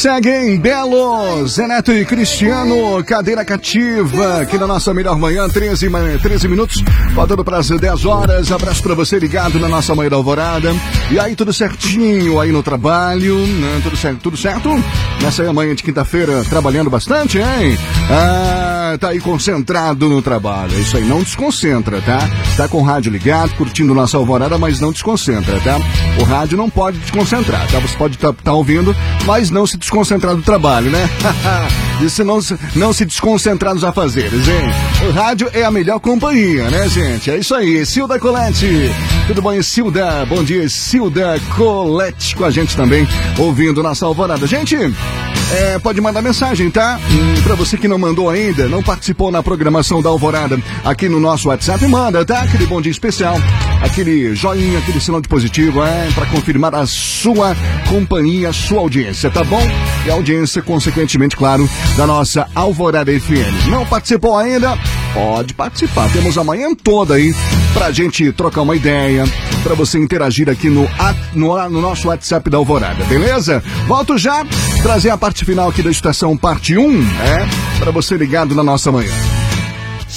segue em Belo, Zé Neto e Cristiano, cadeira cativa, aqui na nossa melhor manhã, 13 minutos, faltando para as 10 horas, abraço para você ligado na nossa manhã da Alvorada, e aí tudo certinho aí no trabalho, né? Tudo certo? Nessa manhã de quinta-feira, trabalhando bastante, hein? Tá aí concentrado no trabalho, é isso aí, não desconcentra, tá? Tá com o rádio ligado, curtindo nossa Alvorada, mas não desconcentra, tá? O rádio não pode desconcentrar, tá? Você pode tá ouvindo, mas não se desconcentrar do trabalho, né? Isso não se desconcentrar nos afazeres, hein? O rádio é a melhor companhia, né, gente? É isso aí, Silda Colette. Tudo bom, Silda? Bom dia, Silda Colette com a gente também, ouvindo nossa Alvorada. Gente, pode mandar mensagem, tá? Pra você que não mandou ainda, não participou na programação da Alvorada aqui no nosso WhatsApp, manda, tá? Aquele bom dia especial, aquele joinha, aquele sinal de positivo, pra confirmar a sua companhia, a sua audiência, tá bom? E a audiência, consequentemente, claro, da nossa Alvorada FM. Não participou ainda? Pode participar. Temos a manhã toda aí pra gente trocar uma ideia, pra você interagir aqui no nosso WhatsApp da Alvorada, beleza? Volto já, trazer a parte final aqui da estação, parte 1, pra você ligado na nossa manhã.